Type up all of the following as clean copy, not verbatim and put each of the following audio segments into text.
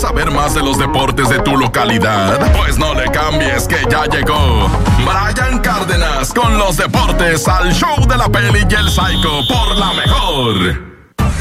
saber más de los deportes de tu localidad? Pues no le cambies, que ya llegó Brian Cárdenas con los deportes al show de la Peli y el Psycho por La Mejor.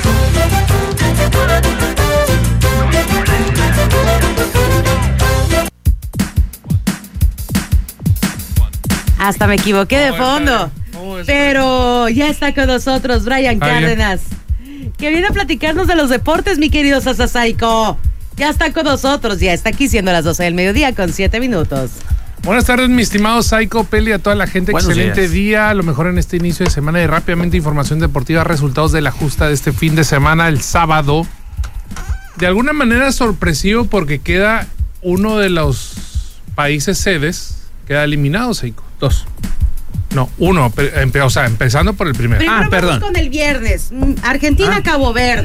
Hasta me equivoqué de fondo. Pero ya está con nosotros Brian Cárdenas, que viene a platicarnos de los deportes, mi querido Sasasaico. Ya está con nosotros, ya está aquí siendo las 12 del mediodía con 7 minutos. Buenas tardes, mi estimado Psycho, Peli, a toda la gente. Buenos excelente días. día, a lo mejor en este inicio de semana y rápidamente información deportiva, resultados de la justa de este fin de semana, el sábado. De alguna manera sorpresivo porque queda uno de los países sedes, queda eliminado, Psycho. 2. No, uno, o sea, empezando por el primero. Primero perdón. vamos con el viernes. Argentina-Cabo Verde.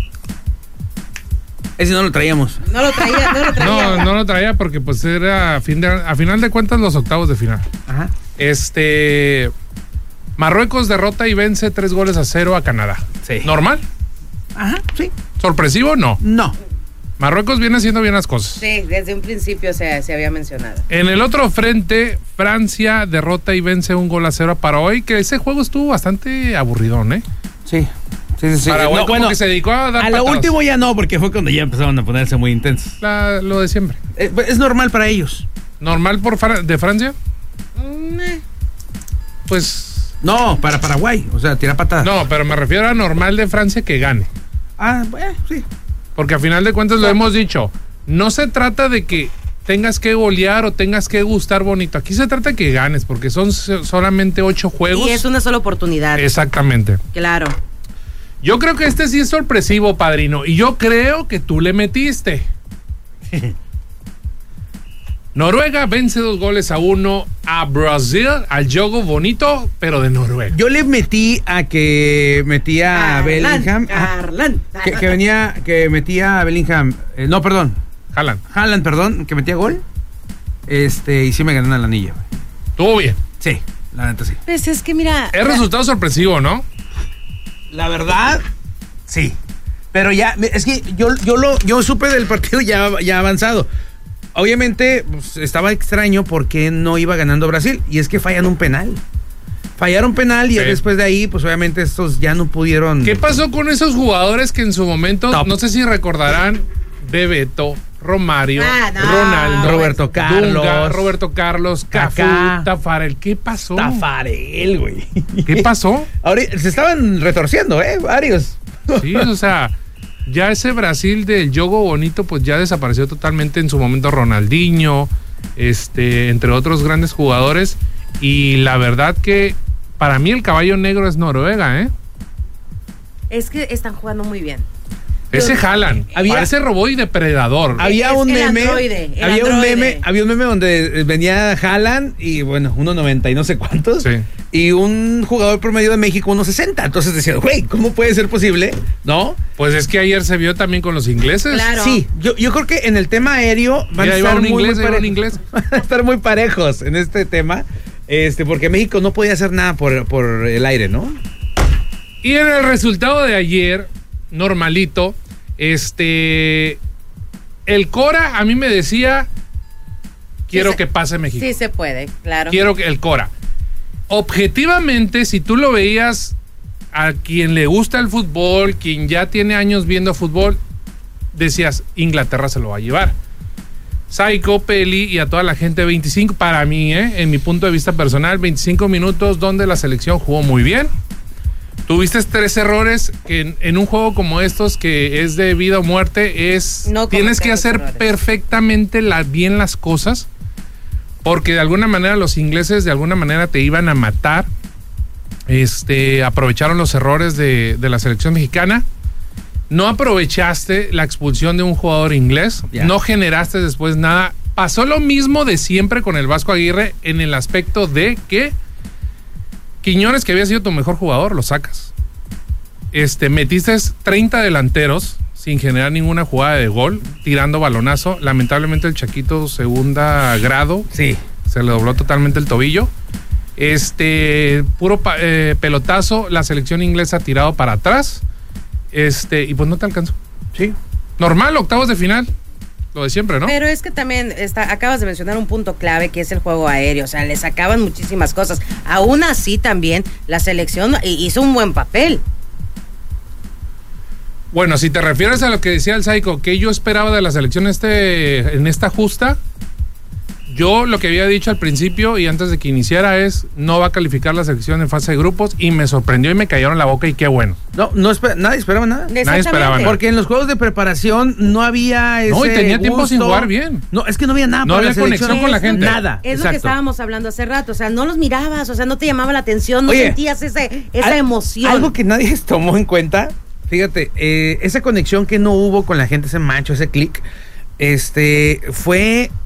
Ese no lo traíamos. No lo traía. No lo traía porque pues era a final de cuentas los octavos de final. Ajá. Marruecos derrota y vence 3-0 a Canadá. Sí. ¿Normal? Ajá, sí. ¿Sorpresivo? No. No. Marruecos viene haciendo bien las cosas. Sí, desde un principio se había mencionado. En el otro frente, Francia derrota y vence 1-0 a Paraguay, que ese juego estuvo bastante aburridón, ¿eh? Sí. Paraguay No, como que se dedicó a dar a lo patadas. último ya no, porque fue cuando ya empezaron a ponerse muy intensos. Lo de siempre. Es normal para ellos. ¿Normal de Francia? Pues... No, para Paraguay. O sea, tira patadas. No, pero me refiero a normal de Francia que gane. Bueno, sí. Porque a final de cuentas lo hemos dicho, no se trata de que tengas que golear o tengas que gustar bonito. Aquí se trata de que ganes, porque son solamente 8 juegos. Y es una sola oportunidad. Exactamente. Claro. Yo creo que este sí es sorpresivo, padrino. Y yo creo que tú le metiste. Noruega vence 2-1 a Brasil, al juego bonito, pero de Noruega. Yo le metí a que metía a Bellingham. Que metía a Bellingham. No, perdón. Haaland, perdón, que metía gol. Y sí me gané una lanilla. Estuvo bien. Sí, la neta sí. Pues es que mira. Es resultado sorpresivo, ¿no? La verdad, sí. Pero ya, es que yo supe del partido ya avanzado. Obviamente, pues, estaba extraño porque no iba ganando Brasil. Y es que fallan un penal. Fallaron penal y después de ahí, pues obviamente estos ya no pudieron. ¿Qué pasó con esos jugadores que en su momento, no sé si recordarán, Bebeto, Romario, Ronaldo, Roberto Carlos, Cafú, Tafarel? ¿Qué pasó? Tafarel, güey. ¿Qué pasó? Ahora se estaban retorciendo, varios. Sí, o sea, ya ese Brasil del juego bonito, pues ya desapareció totalmente. En su momento Ronaldinho, entre otros grandes jugadores. Y la verdad que para mí el caballo negro es Noruega, ¿eh? Es que están jugando muy bien. Ese Haaland parece robot y depredador. Había un meme donde venía Haaland y bueno, 1.90 y no sé cuántos. Sí. Y un jugador promedio de México 1.60. Entonces decían, güey, ¿cómo puede ser posible? ¿No? Pues es que ayer se vio también con los ingleses. Claro. Sí, yo creo que en el tema aéreo van a estar van a estar muy parejos en este tema. Porque México no podía hacer nada por el aire, ¿no? Y en el resultado de ayer, normalito, el Cora a mí me decía, quiero que pase México. Sí se puede, claro. Quiero que el Cora. Objetivamente, si tú lo veías a quien le gusta el fútbol, quien ya tiene años viendo fútbol, decías, Inglaterra se lo va a llevar. Psycho, Peli y a toda la gente, 25 para mí, en mi punto de vista personal, 25 minutos donde la selección jugó muy bien. Tuviste 3 errores que en un juego como estos, que es de vida o muerte, tienes que hacer perfectamente bien las cosas, porque de alguna manera los ingleses de alguna manera te iban a matar. Aprovecharon los errores de la selección mexicana. No aprovechaste la expulsión de un jugador inglés, no generaste después nada. Pasó lo mismo de siempre con el Vasco Aguirre en el aspecto de que Quiñones, que había sido tu mejor jugador, lo sacas. Metiste 30 delanteros sin generar ninguna jugada de gol, tirando balonazo. Lamentablemente el Chaquito, segunda grado, sí, se le dobló totalmente el tobillo. Puro pelotazo, la selección inglesa tirado para atrás. Y pues no te alcanzó. Sí. Normal, octavos de final. lo de siempre, ¿no? Pero es que también acabas de mencionar un punto clave que es el juego aéreo, o sea, le sacaban muchísimas cosas. Aún así también la selección hizo un buen papel. Bueno, si te refieres a lo que decía el Psycho, que yo esperaba de la selección en esta justa, yo lo que había dicho al principio y antes de que iniciara es no va a calificar la selección en fase de grupos y me sorprendió y me cayeron la boca y qué bueno. Nadie esperaba nada. Nadie esperaba nada. Porque en los juegos de preparación no había ese No, y tenía tiempo gusto. sin jugar bien. No, es que no había nada. No había conexión con la gente. Nada. Es exacto. lo que estábamos hablando hace rato, o sea, no los mirabas, o sea, no te llamaba la atención, no sentías esa emoción. Algo que nadie tomó en cuenta, fíjate, esa conexión que no hubo con la gente, ese match, ese click, fue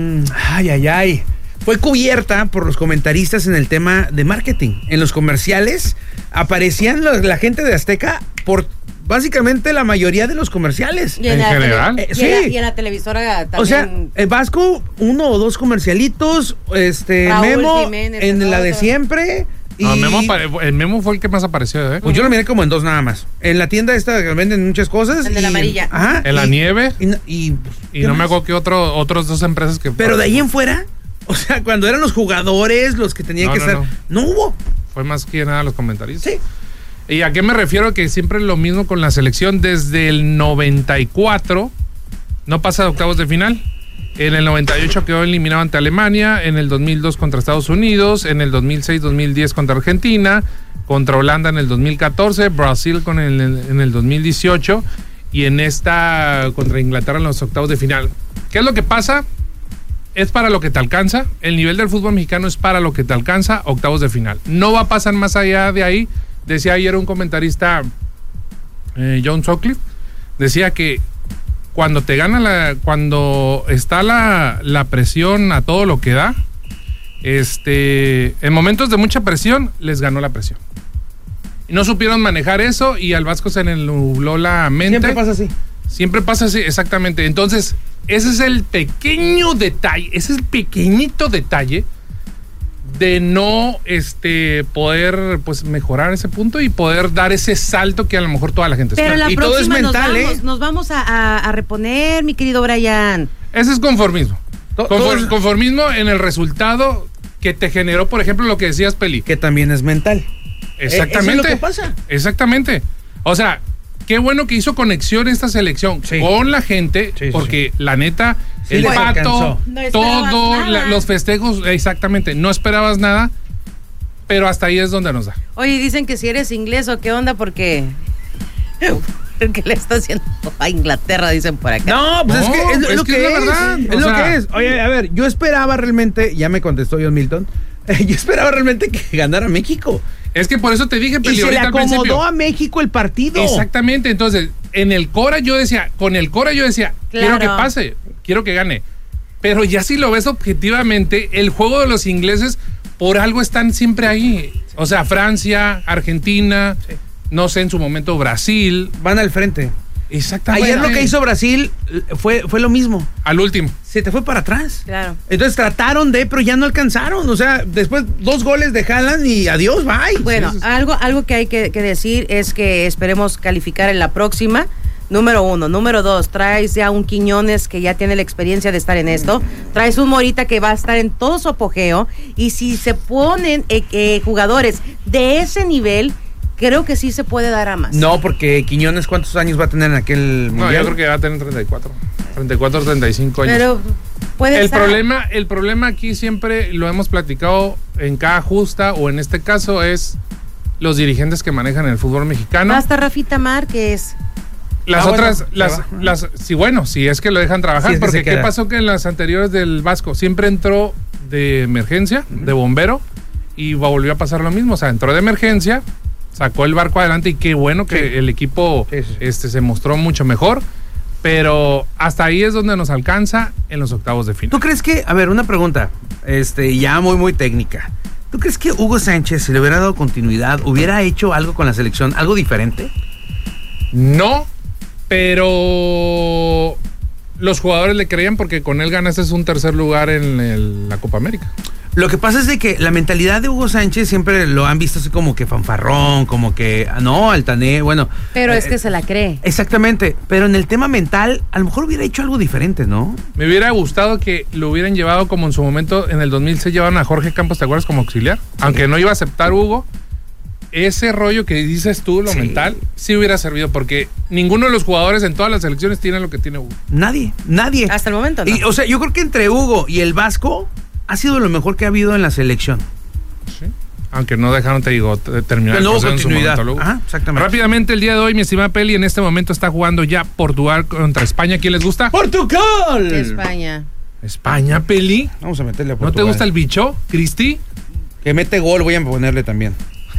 fue cubierta por los comentaristas en el tema de marketing. En los comerciales aparecían la gente de Azteca por básicamente la mayoría de los comerciales. Y en general. Sí. Y en la televisora también. O sea, Vasco, 1 o 2 comercialitos, Raúl Memo Jiménez, en la de siempre. No, el Memo fue el que más apareció, ¿eh? Pues yo lo miré como en 2 nada más. En la tienda esta que venden muchas cosas. El de la amarilla. Ajá. En la nieve. Y no me acuerdo que otros 2 empresas que... Pero de ahí en fuera, o sea, cuando eran los jugadores, los que tenían que estar, no hubo. Fue más que nada los comentaristas. Sí. ¿Y a qué me refiero? Que siempre es lo mismo con la selección. Desde el 94 no pasa de octavos de final. En el 98 quedó eliminado ante Alemania, en el 2002 contra Estados Unidos, en el 2006-2010 contra Argentina, contra Holanda en el 2014, Brasil en el 2018 y en esta contra Inglaterra en los octavos de final. ¿Qué es lo que pasa? Es para lo que te alcanza. El nivel del fútbol mexicano es para lo que te alcanza, octavos de final. No va a pasar más allá de ahí. Decía ayer un comentarista, John Sutcliffe, decía que cuando te gana cuando está la presión a todo lo que da, en momentos de mucha presión les ganó la presión. Y no supieron manejar eso y al Vasco se le nubló la mente. Siempre pasa así, exactamente. Entonces, ese es el pequeño detalle, ese es el pequeñito detalle de no poder pues mejorar ese punto y poder dar ese salto que a lo mejor toda la gente espera. Pero la y próxima todo es mental, nos vamos a reponer, mi querido Brian. Ese es conformismo. Conformismo en el resultado que te generó, por ejemplo, lo que decías, Peli. Que también es mental. Exactamente. Eso es lo que pasa. Exactamente. O sea, qué bueno que hizo conexión esta selección con la gente, porque la neta, el pato, todo, los festejos, exactamente, no esperabas nada, pero hasta ahí es donde nos da. Oye, dicen que si eres inglés o qué onda, porque le está haciendo a Inglaterra, dicen por acá. No, pues es lo que es. Verdad. Es lo que es. Oye, a ver, yo esperaba realmente, ya me contestó John Milton, yo esperaba realmente que ganara México. Es que por eso te dije, Peli, y se le ahorita acomodó a México el partido. Exactamente, entonces, con el Cora yo decía, Claro. quiero que pase, quiero que gane. Pero ya si lo ves objetivamente, el juego de los ingleses por algo están siempre ahí. O sea, Francia, Argentina, no sé, en su momento Brasil. Van al frente. Exactamente. Ayer lo que hizo Brasil fue lo mismo. Al último. Se te fue para atrás. Claro. Entonces trataron pero ya no alcanzaron. O sea, después 2 goles de Haaland y adiós, bye. Bueno, algo que hay que decir es que esperemos calificar en la próxima. Número 1. Número 2, traes ya un Quiñones que ya tiene la experiencia de estar en esto. Traes un Morita que va a estar en todo su apogeo. Y si se ponen jugadores de ese nivel, creo que sí se puede dar a más. No, porque Quiñones, ¿cuántos años va a tener en aquel mundial? No, yo creo que va a tener 34, 35 años. Pero puede estar. El problema aquí siempre lo hemos platicado en cada justa o en este caso es los dirigentes que manejan el fútbol mexicano. Hasta Rafita Márquez. Las otras, si es que lo dejan trabajar, porque ¿qué pasó que en las anteriores del Vasco? Siempre entró de emergencia, de bombero, y volvió a pasar lo mismo, o sea, entró de emergencia, sacó el barco adelante y qué bueno que el equipo se mostró mucho mejor, pero hasta ahí es donde nos alcanza en los octavos de final. ¿Tú crees que, a ver, una pregunta, ya muy técnica, ¿tú crees que Hugo Sánchez, si le hubiera dado continuidad, hubiera hecho algo con la selección, algo diferente? No, pero los jugadores le creían porque con él ganaste un tercer lugar en la Copa América. Lo que pasa es de que la mentalidad de Hugo Sánchez siempre lo han visto así como que fanfarrón, como que, altanero, bueno. Pero es que se la cree. Exactamente, pero en el tema mental, a lo mejor hubiera hecho algo diferente, ¿no? Me hubiera gustado que lo hubieran llevado como en su momento, en el 2006 llevaron a Jorge Campos, ¿te acuerdas? Como auxiliar. Sí. Aunque no iba a aceptar Hugo, ese rollo que dices tú, lo mental, sí hubiera servido, porque ninguno de los jugadores en todas las selecciones tiene lo que tiene Hugo. Nadie. Hasta el momento, ¿no? Y, o sea, yo creo que entre Hugo y el Vasco ha sido lo mejor que ha habido en la selección. Sí. Aunque no dejaron, te digo, terminar el proceso en su momento. Ajá, exactamente. Rápidamente, el día de hoy, mi estimada Peli, en este momento está jugando ya Portugal contra España. ¿Quién les gusta? ¡Portugal! España, Peli. Vamos a meterle a Portugal. ¿No te gusta el bicho, Cristi? Que mete gol, voy a ponerle también.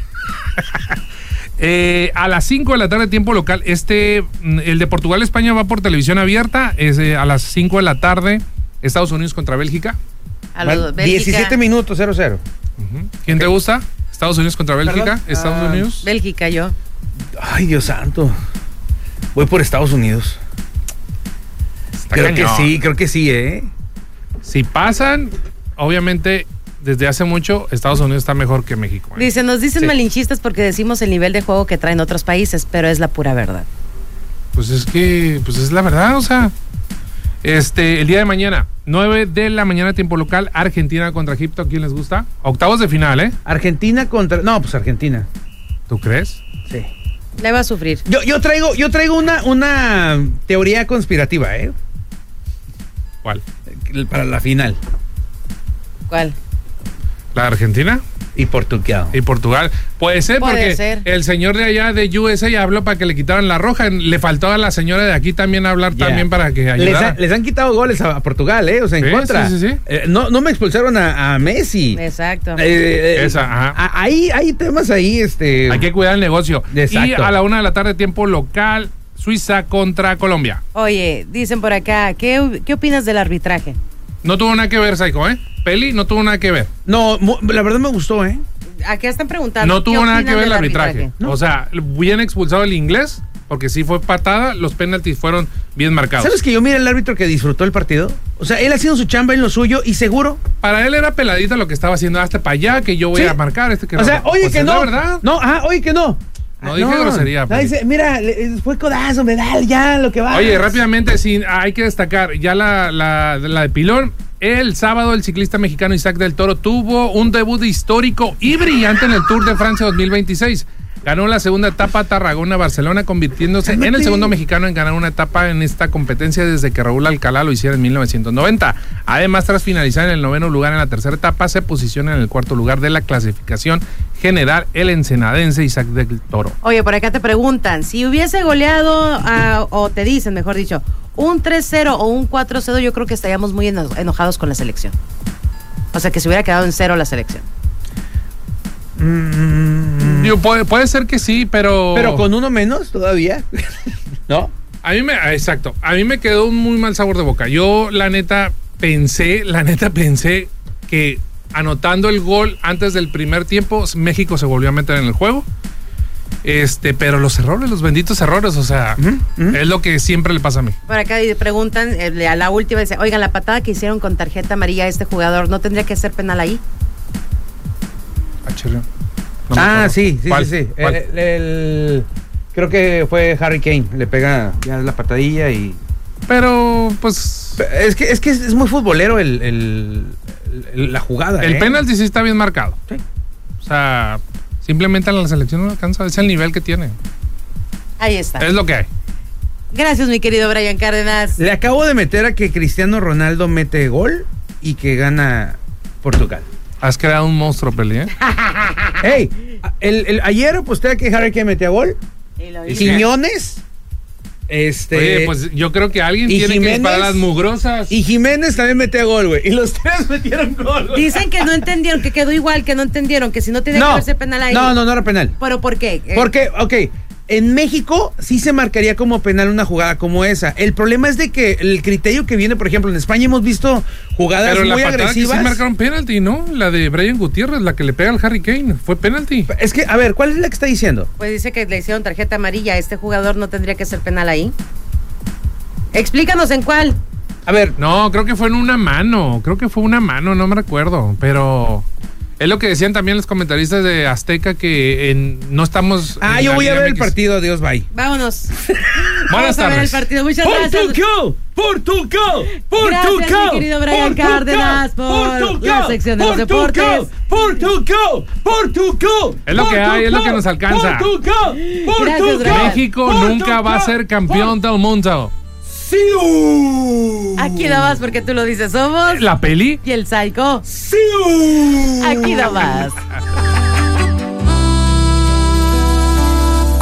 A las 5 de la tarde, tiempo local, el de Portugal-España va por televisión abierta. Es a las 5 de la tarde, Estados Unidos contra Bélgica. Bélgica. 17 minutos, 0-0. ¿Quién te gusta? ¿Estados Unidos contra Bélgica? ¿Perdón? ¿Estados Unidos? Bélgica, yo. Ay, Dios santo. Voy por Estados Unidos. Creo que sí, ¿eh? Si pasan, obviamente, desde hace mucho, Estados Unidos está mejor que México. Nos dicen malinchistas porque decimos el nivel de juego que traen otros países, pero es la pura verdad. Pues es que, es la verdad, o sea. El día de mañana, 9 de la mañana, tiempo local, Argentina contra Egipto. ¿A quién les gusta? Octavos de final, ¿eh? Argentina contra... No, pues Argentina. ¿Tú crees? Sí. Le va a sufrir. Yo traigo una teoría conspirativa, ¿eh? ¿Cuál? Para la final. ¿Cuál? ¿La de Argentina? Y Portugal. Puede ser porque el señor de allá de USA habló para que le quitaran la roja. Le faltó a la señora de aquí también hablar también para que ayudara. Les han quitado goles a Portugal, ¿eh? O sea, en contra. Sí. No me expulsaron a Messi. Exacto. Hay temas ahí, Hay que cuidar el negocio. Exacto. Y a la 1 de la tarde, tiempo local, Suiza contra Colombia. Oye, dicen por acá, ¿qué opinas del arbitraje? No tuvo nada que ver, Psycho, ¿eh? Peli, no tuvo nada que ver. No, la verdad me gustó, ¿eh? Acá están preguntando. No tuvo nada que ver el arbitraje. ¿No? O sea, bien expulsado el inglés, porque sí fue patada, los penaltis fueron bien marcados. ¿Sabes que yo miré al árbitro que disfrutó el partido? O sea, él haciendo su chamba en lo suyo y seguro. Para él era peladita lo que estaba haciendo, hasta para allá, que yo voy a marcar, que o sea, no. oye, pues que no. ¿verdad? No, oye, que no. No dije grosería. No, dice, mira, fue codazo, medal, ya lo que va. Oye, rápidamente, sí, hay que destacar, ya la de pilón. El sábado, el ciclista mexicano Isaac del Toro tuvo un debut histórico y brillante en el Tour de Francia 2026. Ganó la segunda etapa Tarragona-Barcelona, convirtiéndose en el segundo mexicano en ganar una etapa en esta competencia desde que Raúl Alcalá lo hiciera en 1990. Además, tras finalizar en el 9º lugar en la tercera etapa, se posiciona en el 4º lugar de la clasificación general el ensenadense Isaac del Toro. Oye, por acá te preguntan, si hubiese goleado, o te dicen, mejor dicho, un 3-0 o un 4-0, yo creo que estaríamos muy enojados con la selección. O sea, que se hubiera quedado en 0 la selección. Puede ser que sí, pero... Pero con uno menos todavía, ¿no? Exacto. A mí me quedó un muy mal sabor de boca. Yo, la neta pensé que anotando el gol antes del primer tiempo, México se volvió a meter en el juego. Pero los errores, los benditos errores, o sea, es lo que siempre le pasa a mí. Por acá preguntan, a la última dice, oigan, la patada que hicieron con tarjeta amarilla a este jugador, ¿no tendría que ser penal ahí? Sí. ¿Cuál? Creo que fue Harry Kane, le pega ya la patadilla y... Pero, pues... Es que es muy futbolero la jugada. El penalti sí está bien marcado. Sí. O sea... Simplemente a la selección no alcanza, es el nivel que tiene. Ahí está. Es lo que hay. Gracias, mi querido Brian Cárdenas. Le acabo de meter a que Cristiano Ronaldo mete gol y que gana Portugal. Has creado un monstruo, Peli, ¿eh? Hey, ayer aposté a que Harry Kane metía gol. Y Quiñones. Oye, pues yo creo que alguien tiene que disparar las mugrosas. Y Jiménez también metía gol, güey. Y los tres metieron gol. Dicen que no entendieron, que quedó igual, que no entendieron, que si no tiene que verse penal ahí. No era penal. ¿Pero por qué? Porque, en México sí se marcaría como penal una jugada como esa. El problema es de que el criterio que viene, por ejemplo, en España hemos visto jugadas muy agresivas. Que sí marcaron penalti, ¿no? La de Brian Gutiérrez, la que le pega al Harry Kane, fue penalti. Es que, a ver, ¿cuál es la que está diciendo? Pues dice que le hicieron tarjeta amarilla. Este jugador no tendría que ser penal ahí. Explícanos en cuál. A ver. No, creo que fue en una mano. No me recuerdo. Pero es lo que decían también los comentaristas de Azteca, que no estamos. Yo voy a ver el partido. Adiós, bye. Vámonos. Buenas Vamos a ver el tardes. partido. Muchas gracias. ¡Portugal! Gracias, mi querido Brian Cárdenas, por la sección de los deportes. ¡Portugal! Es lo que hay, es lo que nos alcanza. Gracias, Brian. México nunca va a ser campeón del mundo. ¡Sí! Aquí nada más porque tú lo dices, somos ¿La peli? y el Psycho. ¡Sí! Aquí nada más.